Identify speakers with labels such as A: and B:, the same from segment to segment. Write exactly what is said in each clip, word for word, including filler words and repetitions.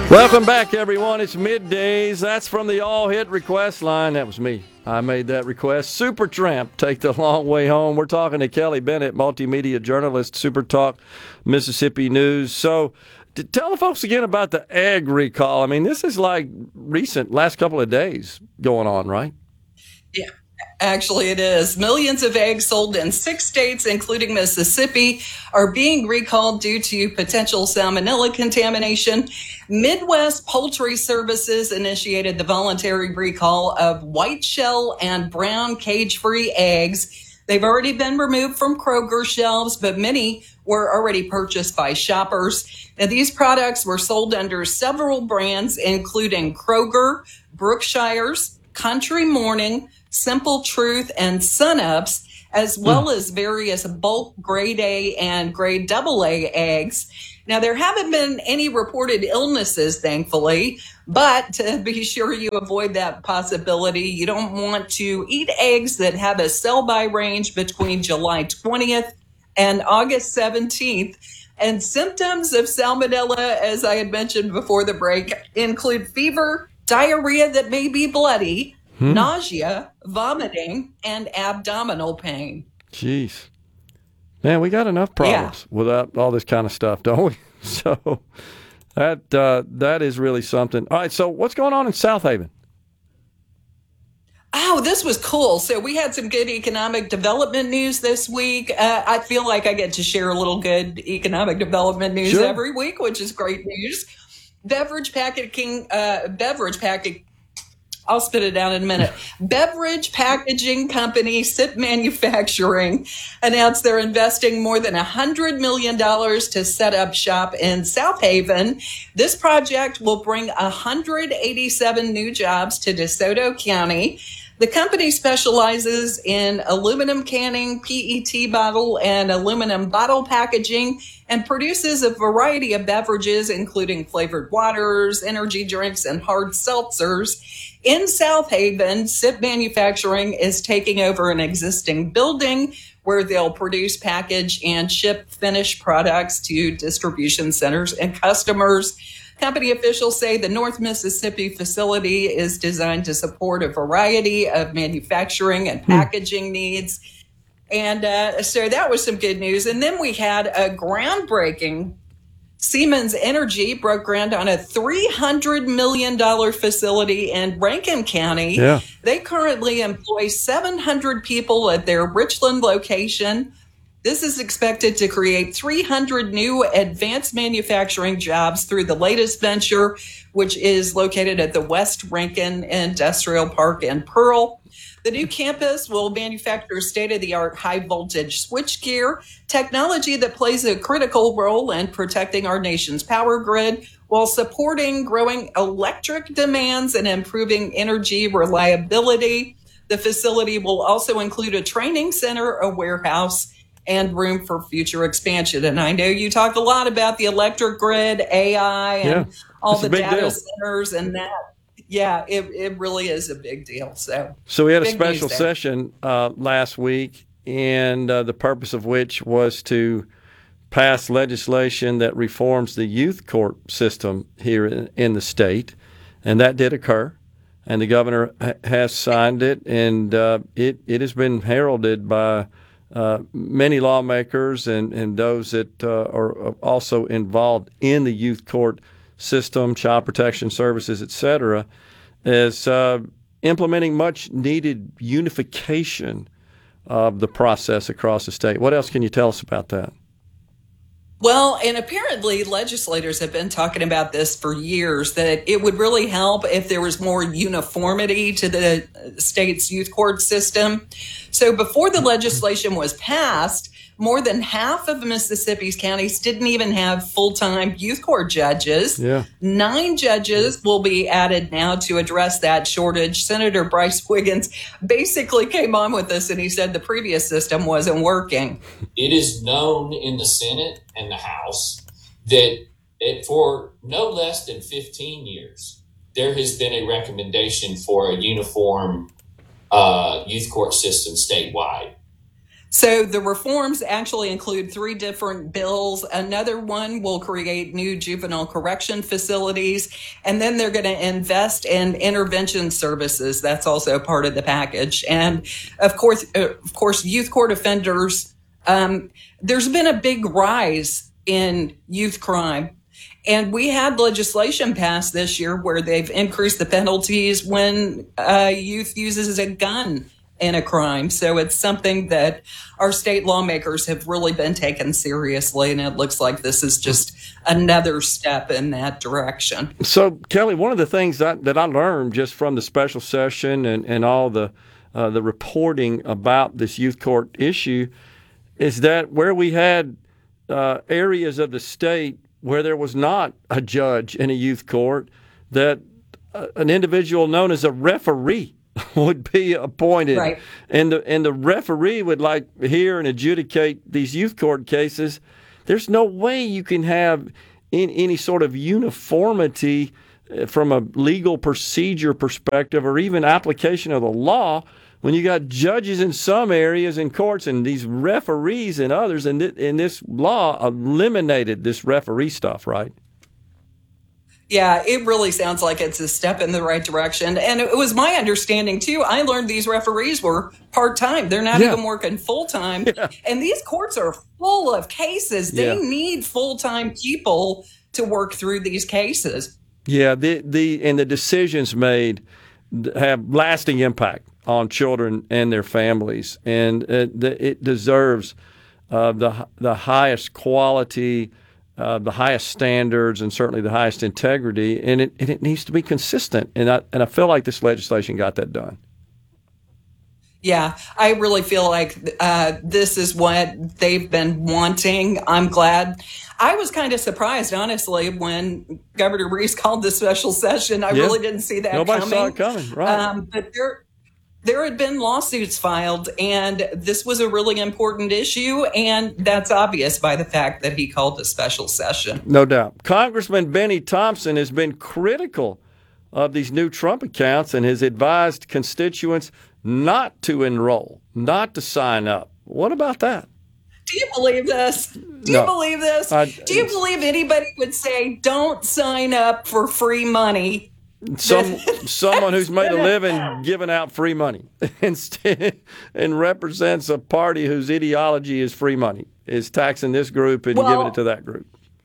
A: Welcome back, everyone. It's Middays. That's from the All Hit Request line. That was me. I made that request. Supertramp, Take the Long Way Home. We're talking to Kelly Bennett, multimedia journalist, Super Talk, Mississippi News. So to tell the folks again about the egg recall. I mean, this is like recent, last couple of days going on, right?
B: Yeah. Actually, it is. Millions of eggs sold in six states, including Mississippi, are being recalled due to potential salmonella contamination. Midwest Poultry Services initiated the voluntary recall of white shell and brown cage-free eggs. They've already been removed from Kroger shelves, but many were already purchased by shoppers. Now, these products were sold under several brands, including Kroger, Brookshire's, Country Morning, Simple Truth, and Sunups, as well mm. as various bulk grade A and grade double A eggs. Now, there haven't been any reported illnesses, thankfully, but to be sure you avoid that possibility, you don't want to eat eggs that have a sell-by range between July twentieth and August seventeenth. And symptoms of salmonella, as I had mentioned before the break, include fever, diarrhea that may be bloody, Hmm. nausea, vomiting, and abdominal pain.
A: Jeez. Man, we got enough problems yeah. without all this kind of stuff, don't we? So that uh, that is really something. All right, so what's going on in South Haven?
B: Oh, this was cool. So we had some good economic development news this week. Uh, I feel like I get to share a little good economic development news sure. every week, which is great news. Beverage packaging, uh, beverage packaging. I'll spit it out in a minute. Beverage packaging company Sip Manufacturing announced they're investing more than one hundred million dollars to set up shop in South Haven. This project will bring one hundred eighty-seven new jobs to DeSoto County. The company specializes in aluminum canning, P E T bottle, and aluminum bottle packaging, and produces a variety of beverages, including flavored waters, energy drinks, and hard seltzers. In South Haven, Sip Manufacturing is taking over an existing building where they'll produce, package, and ship finished products to distribution centers and customers. Company officials say the North Mississippi facility is designed to support a variety of manufacturing and packaging hmm. needs. And uh, so that was some good news. And then we had a groundbreaking. Siemens Energy broke ground on a three hundred million dollars facility in Rankin County.
A: Yeah.
B: They currently employ seven hundred people at their Richland location. This is expected to create three hundred new advanced manufacturing jobs through the latest venture, which is located at the West Rankin Industrial Park in Pearl. The new campus will manufacture state-of-the-art high-voltage switchgear, technology that plays a critical role in protecting our nation's power grid while supporting growing electric demands and improving energy reliability. The facility will also include a training center, a warehouse, and room for future expansion. And I know you talk a lot about the electric grid, A I, and
A: yeah,
B: all the data
A: deal.
B: centers and that. Yeah, it, it really is a big deal. So,
A: so we had a special session uh, last week, and uh, the purpose of which was to pass legislation that reforms the youth court system here in, in the state, and that did occur. And the governor ha- has signed it, and uh, it it has been heralded by uh, many lawmakers and, and those that uh, are also involved in the youth court system, child protection services, et cetera, as uh, implementing much needed unification of the process across the state. What else can you tell us about that?
B: Well, and apparently legislators have been talking about this for years, that it would really help if there was more uniformity to the state's youth court system. So before the legislation was passed, more than half of Mississippi's counties didn't even have full-time youth court judges.
A: Yeah.
B: Nine judges will be added now to address that shortage. Senator Bryce Wiggins basically came on with this, and he said the previous system wasn't working.
C: It is known in the Senate and the House that it, for no less than fifteen years, there has been a recommendation for a uniform uh, youth court system statewide.
B: So the reforms actually include three different bills. Another one will create new juvenile correction facilities, and then they're going to invest in intervention services. That's also part of the package. And of course, uh, of course, youth court offenders. Um, there's been a big rise in youth crime. And we had legislation passed this year where they've increased the penalties when uh, youth uses a gun in a crime. So it's something that our state lawmakers have really been taking seriously, and it looks like this is just another step in that direction.
A: So, Kelly, one of the things that, that I learned just from the special session and, and all the uh, the reporting about this youth court issue is that where we had uh, areas of the state where there was not a judge in a youth court, that uh, an individual known as a referee would be appointed,
B: right.
A: and the and the referee would like hear and adjudicate these youth court cases. There's no way you can have in, any sort of uniformity from a legal procedure perspective or even application of the law when you got judges in some areas in courts and these referees in others. And, th- and this law eliminated this referee stuff, right?
B: Yeah, it really sounds like it's a step in the right direction. And it was my understanding, too. I learned these referees were part-time. They're not
A: Yeah.
B: even working full-time.
A: Yeah.
B: And these courts are full of cases. They
A: Yeah.
B: need full-time people to work through these cases.
A: Yeah, the the and the decisions made have lasting impact on children and their families, and it, it deserves uh, the the highest quality, uh, the highest standards, and certainly the highest integrity, and it and it needs to be consistent. And I and I feel like this legislation got that done.
B: Yeah, I really feel like uh, this is what they've been wanting. I'm glad. I was kind of surprised, honestly, when Governor Reese called the special session. I
A: Yeah.
B: really didn't see that
A: Nobody
B: coming.
A: saw it coming, right?
B: Um, but there, there had been lawsuits filed, and this was a really important issue, and that's obvious by the fact that he called a special session.
A: No doubt. Congressman Benny Thompson has been critical of these new Trump accounts and has advised constituents not to enroll, not to sign up. What about that?
B: Do you believe this? Do
A: No.
B: you believe this?
A: I-
B: Do you believe anybody would say, don't sign up for free money?
A: Some someone who's made a living giving out free money instead and represents a party whose ideology is free money, is taxing this group and
B: Well,
A: giving it to that group.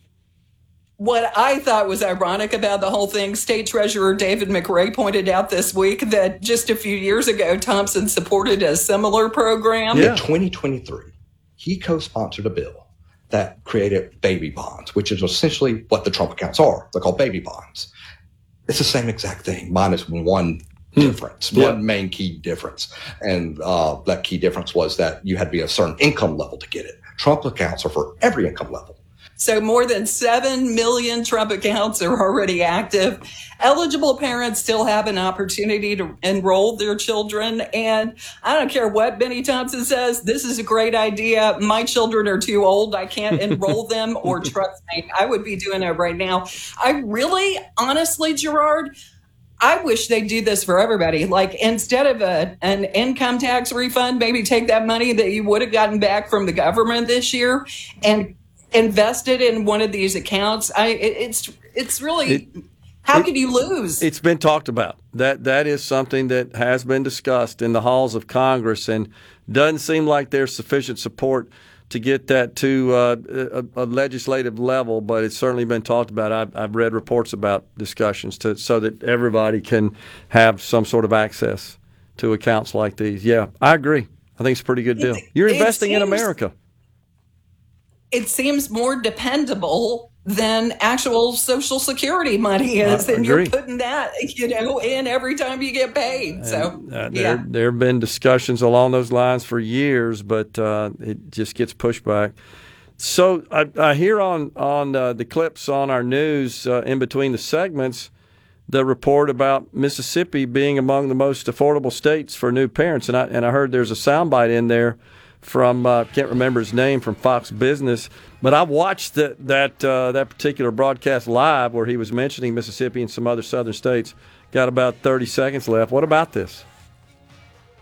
B: What I thought was ironic about the whole thing, State Treasurer David McRae pointed out this week that just a few years ago, Thompson supported a similar program.
A: Yeah.
D: In twenty twenty-three, he co-sponsored a bill that created baby bonds, which is essentially what the Trump accounts are. They're called baby bonds. It's the same exact thing, minus one difference,
A: Yeah.
D: one main key difference. And uh, that key difference was that you had to be a certain income level to get it. Trump accounts are for every income level.
B: So more than seven million Trump accounts are already active. Eligible parents still have an opportunity to enroll their children. And I don't care what Benny Thompson says, this is a great idea. My children are too old. I can't enroll them, or trust me, I would be doing it right now. I really, honestly, Gerard, I wish they'd do this for everybody. Like, instead of a, an income tax refund, maybe take that money that you would have gotten back from the government this year and invested in one of these accounts. I it, it's it's really
A: It-
B: how
A: it-
B: could you lose?
A: It's been talked about. That that is something that has been discussed in the halls of Congress, and doesn't seem like there's sufficient support to get that to uh, a, a legislative level. But it's certainly been talked about. I've, I've read reports about discussions to so that everybody can have some sort of access to accounts like these. Yeah, I agree. I think it's a pretty good deal. You're
B: it
A: investing in
B: seems-
A: America.
B: It seems more dependable than actual Social Security money is,
A: I
B: and you're
A: agree.
B: putting that, you know, in every time you get paid. So
A: Uh, there,
B: yeah.
A: there have been discussions along those lines for years, but uh, it just gets pushed back. So I, I hear on on uh, the clips on our news uh, in between the segments the report about Mississippi being among the most affordable states for new parents, and I and I heard there's a soundbite in there from uh, can't remember his name, from Fox Business, but I watched that that uh, that particular broadcast live where he was mentioning Mississippi and some other southern states. Got about thirty seconds left. What about this?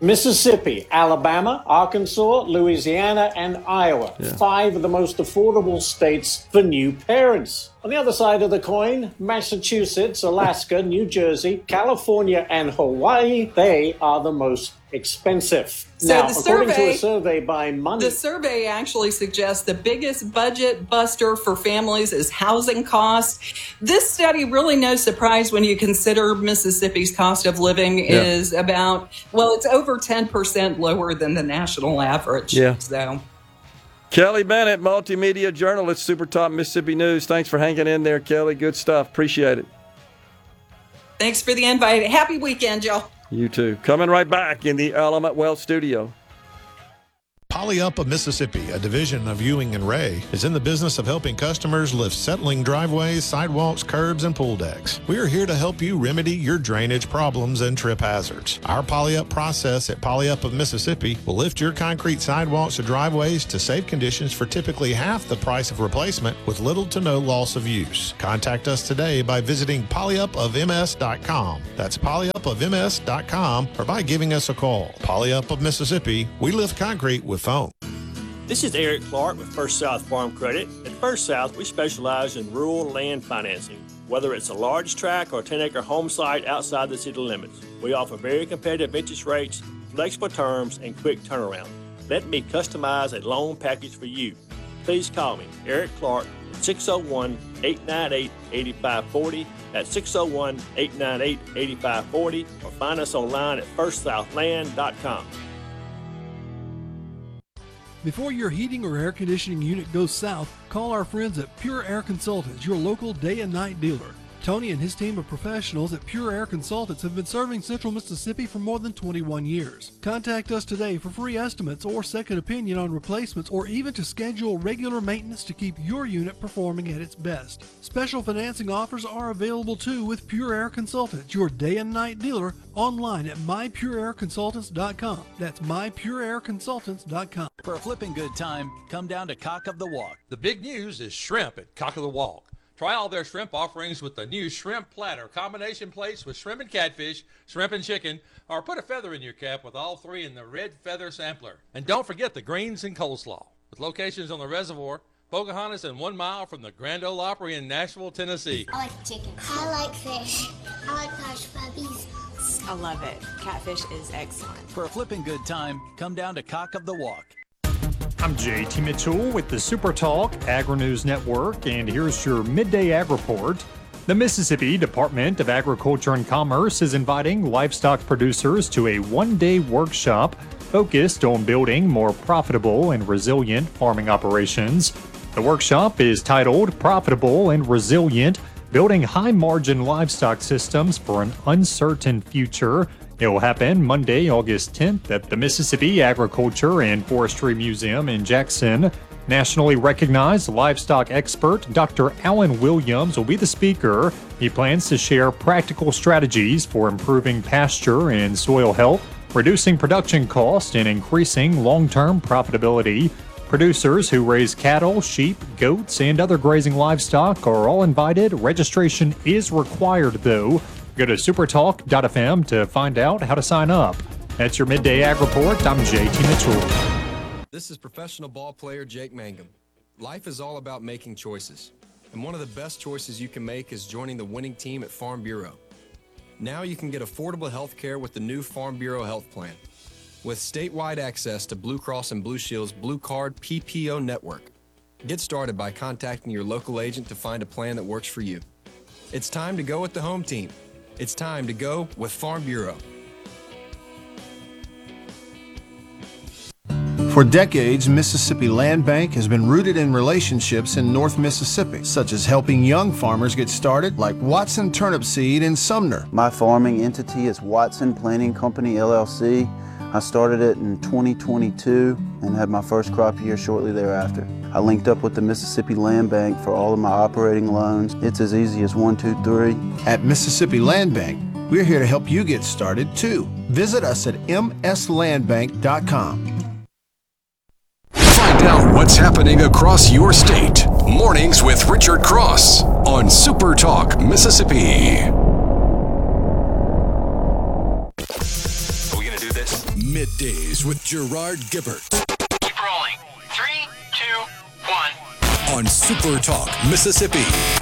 E: Mississippi, Alabama, Arkansas, Louisiana, and Iowa.
A: Yeah.
E: Five of the most affordable states for new parents. On the other side of the coin, Massachusetts, Alaska, New Jersey, California, and Hawaii, they are the most expensive.
B: So
E: now,
B: the
E: according
B: survey,
E: to a survey by Money...
B: The survey actually suggests the biggest budget buster for families is housing costs. This study, really no surprise when you consider Mississippi's cost of living
A: Yeah.
B: is about, well, it's over ten percent lower than the national average.
A: Yeah.
B: So...
A: Kelly Bennett, multimedia journalist, Super Talk Mississippi News. Thanks for hanging in there, Kelly. Good stuff. Appreciate it.
B: Thanks for the invite. Happy weekend, y'all.
A: You too. Coming right back in the Element Wealth studio.
F: Poly-Up of Mississippi, a division of Ewing and Ray, is in the business of helping customers lift settling driveways, sidewalks, curbs, and pool decks. We are here to help you remedy your drainage problems and trip hazards. Our Poly-Up process at Poly-Up of Mississippi will lift your concrete sidewalks or driveways to safe conditions for typically half the price of replacement with little to no loss of use. Contact us today by visiting poly up of m s dot com. That's poly up of m s dot com or by giving us a call. Poly-Up of Mississippi, we lift concrete with foam.
G: This is Eric Clark with First South Farm Credit. At First South, we specialize in rural land financing. Whether it's a large tract or ten-acre home site outside the city limits, we offer very competitive interest rates, flexible terms, and quick turnaround. Let me customize a loan package for you. Please call me, Eric Clark, at six oh one, eight nine eight, eight five four oh. That's six oh one, eight nine eight, eight five four oh, or find us online at first south land dot com.
H: Before your heating or air conditioning unit goes south, call our friends at Pure Air Consultants, your local day and night dealer. Tony and his team of professionals at Pure Air Consultants have been serving Central Mississippi for more than twenty-one years. Contact us today for free estimates or second opinion on replacements, or even to schedule regular maintenance to keep your unit performing at its best. Special financing offers are available too with Pure Air Consultants, your day and night dealer, online at my pure air consultants dot com. That's my pure air consultants dot com.
I: For a flipping good time, come down to Cock of the Walk.
J: The big news is shrimp at Cock of the Walk. Try all their shrimp offerings with the new shrimp platter, combination plates with shrimp and catfish, shrimp and chicken, or put a feather in your cap with all three in the red feather sampler. And don't forget the greens and coleslaw. With locations on the reservoir, Pocahontas, and one mile from the Grand Ole Opry in Nashville, Tennessee.
K: I like chicken. I like fish. I like hush puppies.
L: I love it. Catfish is excellent.
I: For a flipping good time, come down to Cock of the Walk.
M: I'm J T Mitchell with the Super Talk Agri-News Network, and here's your midday ag report. The Mississippi Department of Agriculture and Commerce is inviting livestock producers to a one-day workshop focused on building more profitable and resilient farming operations. The workshop is titled Profitable and Resilient, Building High-Margin Livestock Systems for an Uncertain Future. It will happen Monday, August tenth at the Mississippi Agriculture and Forestry Museum in Jackson. Nationally recognized livestock expert Doctor Alan Williams will be the speaker. He plans to share practical strategies for improving pasture and soil health, reducing production costs, and increasing long-term profitability. Producers who raise cattle, sheep, goats, and other grazing livestock are all invited. Registration is required, though. Go to supertalk dot f m to find out how to sign up. That's your Midday Ag Report. I'm J T Mitchell.
N: This is professional ball player Jake Mangum. Life is all about making choices, and one of the best choices you can make is joining the winning team at Farm Bureau. Now you can get affordable health care with the new Farm Bureau Health Plan, with statewide access to Blue Cross and Blue Shield's Blue Card P P O network. Get started by contacting your local agent to find a plan that works for you. It's time to go with the home team. It's time to go with Farm Bureau.
O: For decades, Mississippi Land Bank has been rooted in relationships in North Mississippi, such as helping young farmers get started, like Watson Turnip Seed in Sumner.
P: My farming entity is Watson Planting Company, L L C. I started it in twenty twenty-two and had my first crop year shortly thereafter. I linked up with the Mississippi Land Bank for all of my operating loans. It's as easy as one, two, three.
O: At Mississippi Land Bank, we're here to help you get started too. Visit us at m s land bank dot com.
Q: Find out what's happening across your state. Mornings with Richard Cross on Super Talk Mississippi. Weekdays with Gerard Gibbert.
R: Keep rolling. Three, two, one.
Q: On Super Talk, Mississippi.